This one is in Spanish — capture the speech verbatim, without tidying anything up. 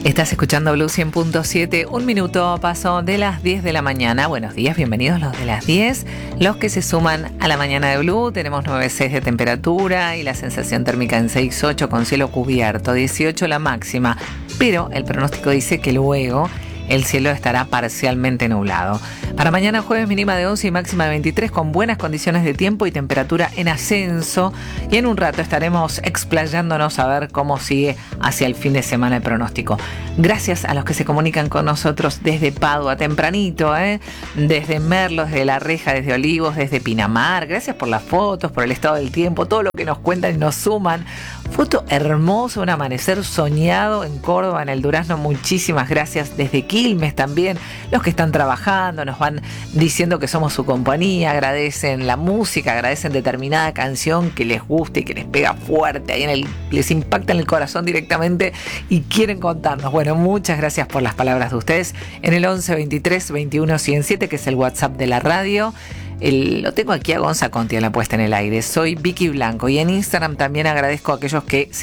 Estás escuchando Blue cien punto siete, un minuto paso de las diez de la mañana. Buenos días, bienvenidos los de las diez, los que se suman a la mañana de Blue. Tenemos nueve coma seis de temperatura y la sensación térmica en seis coma ocho con cielo cubierto, dieciocho la máxima. Pero el pronóstico dice que luego el cielo estará parcialmente nublado. Para mañana jueves mínima de once y máxima de veintitrés con buenas condiciones de tiempo y temperatura en ascenso. Y en un rato estaremos explayándonos a ver cómo sigue hacia el fin de semana el pronóstico. Gracias a los que se comunican con nosotros desde Padua tempranito, ¿eh? desde Merlo, desde La Reja, desde Olivos, desde Pinamar. Gracias por las fotos, por el estado del tiempo, todo lo que nos cuentan y nos suman. Foto hermosa, un amanecer soñado en Córdoba, en el Durazno. Muchísimas gracias. Desde Quilmes también, los que están trabajando nos van diciendo que somos su compañía, agradecen la música, agradecen determinada canción que les guste y que les pega fuerte, ahí en el, les impacta en el corazón directamente y quieren contarnos. Bueno, muchas gracias por las palabras de ustedes en el once veintitrés veintiuno cien siete, que es el WhatsApp de la radio. El, lo tengo aquí a Gonza Conti en la puesta en el aire. Soy Vicky Blanco y en Instagram también agradezco a aquellos que